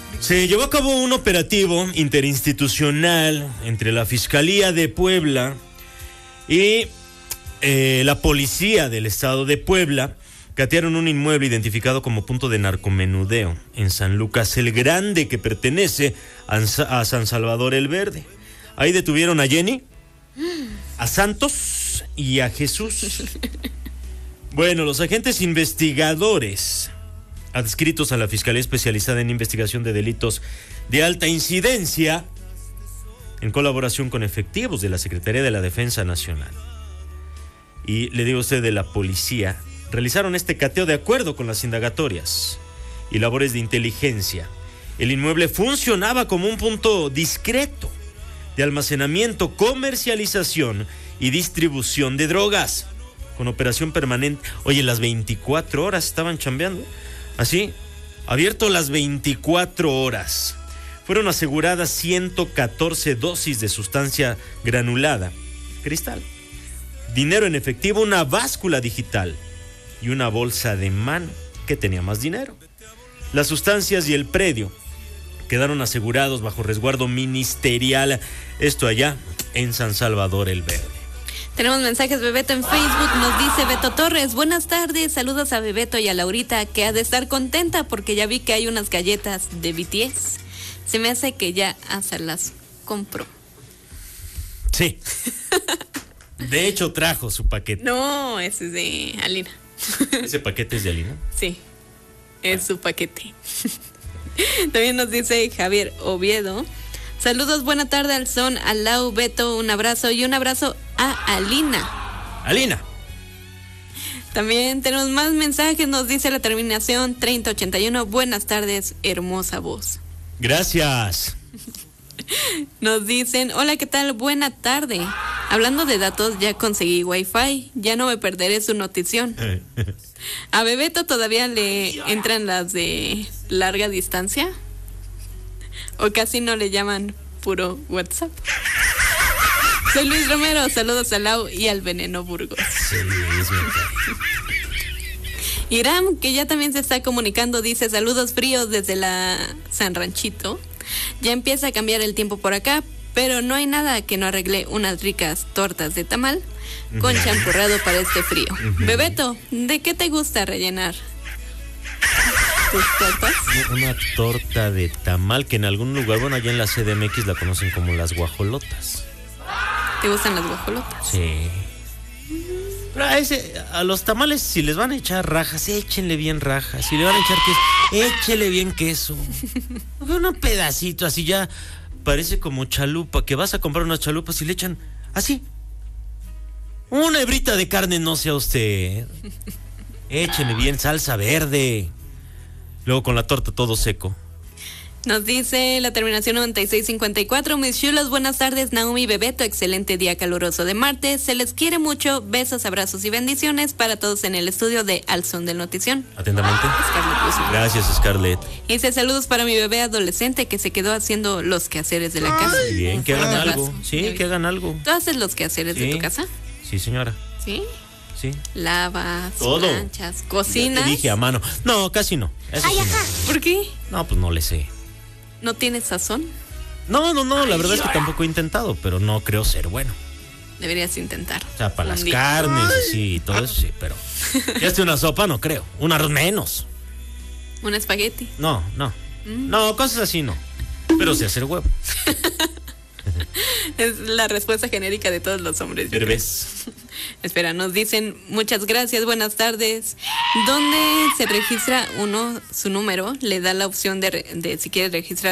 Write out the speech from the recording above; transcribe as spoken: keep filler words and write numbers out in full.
Se llevó a cabo un operativo interinstitucional entre la Fiscalía de Puebla y eh, la Policía del Estado de Puebla. Catearon un inmueble identificado como punto de narcomenudeo en San Lucas el Grande, que pertenece a San Salvador el Verde. Ahí detuvieron a Jenny, a Santos y a Jesús. Bueno, los agentes investigadores adscritos a la Fiscalía Especializada en Investigación de Delitos de Alta Incidencia, en colaboración con efectivos de la Secretaría de la Defensa Nacional y, le digo a usted, de la policía, realizaron este cateo de acuerdo con las indagatorias y labores de inteligencia. El inmueble funcionaba como un punto discreto de almacenamiento, comercialización y distribución de drogas, con operación permanente. Oye, las veinticuatro horas estaban chambeando. Así, abierto las veinticuatro horas. Fueron aseguradas ciento catorce dosis de sustancia granulada, cristal, dinero en efectivo, una báscula digital y una bolsa de mano que tenía más dinero. Las sustancias y el predio quedaron asegurados bajo resguardo ministerial, esto allá en San Salvador el Verde. Tenemos mensajes, Bebeto, en Facebook. Nos dice Beto Torres: buenas tardes, saludos a Bebeto y a Laurita, que ha de estar contenta porque ya vi que hay unas galletas de B T S. Se me hace que ya hasta las compró. Sí. De hecho, trajo su paquete. No, ese es de Alina. ¿Ese paquete es de Alina? Sí, es su paquete. También nos dice Javier Oviedo: saludos, buena tarde al son, al Lau, Beto, un abrazo y un abrazo a Alina. Alina. También tenemos más mensajes, nos dice la terminación treinta ochenta y uno, buenas tardes, hermosa voz. Gracias. Nos dicen, hola, ¿qué tal? Buena tarde. Hablando de datos, ya conseguí wifi, ya no me perderé su notición. ¿A Bebeto todavía le entran las de larga distancia? ¿O casi no le llaman puro WhatsApp? Soy Luis Romero, saludos a Lau y al Veneno Burgos. Sí, es verdad. Iram, que ya también se está comunicando, dice: saludos fríos desde la San Ranchito. Ya empieza a cambiar el tiempo por acá, pero no hay nada que no arregle unas ricas tortas de tamal con champurrado para este frío. Uh-huh. Bebeto, ¿de qué te gusta rellenar tus tortas? Una torta de tamal que en algún lugar, bueno, allá en la C D M X la conocen como las guajolotas. ¿Te gustan las guajolotas? Sí. Pero a, ese, a los tamales, si les van a echar rajas, échenle bien rajas. Si le van a echar queso, échele bien queso. Un pedacito así ya parece como chalupa, que vas a comprar unas chalupas y le echan así. Una hebrita de carne, no sea usted. Échenle bien salsa verde. Luego con la torta todo seco. Nos dice la terminación noventa y seis cincuenta y cuatro, mis chulos, buenas tardes, Naomi, Bebeto, excelente día caluroso de martes, se les quiere mucho, besos, abrazos y bendiciones para todos en el estudio de Al Son del Notición. Atentamente. Scarlett Guzmán. Gracias, Scarlett. Y dice, saludos para mi bebé adolescente que se quedó haciendo los quehaceres de la casa. Muy bien, que hagan algo. Sí, que hagan algo. ¿Tú haces los quehaceres sí. de tu casa? Sí, señora. ¿Sí? Sí. Lavas, todo. planchas, cocinas. Te dije a mano. No, casi no. Eso Ay, sí ajá. no. ¿Por qué? No, pues no le sé. ¿No tienes sazón? No, no, no, la Ay, verdad llora. es que tampoco he intentado, pero no creo ser bueno. Deberías intentar. O sea, para Un las día. carnes y sí, y todo eso sí, pero ya esté una sopa, no creo. Un arroz menos. Un espagueti. No, no. Mm. No, cosas así no. Pero sí hacer huevo. Es la respuesta genérica de todos los hombres. Cervez. Espera, nos dicen, muchas gracias, buenas tardes. ¿Dónde se registra uno su número? Le da la opción de, re- de si quiere registrar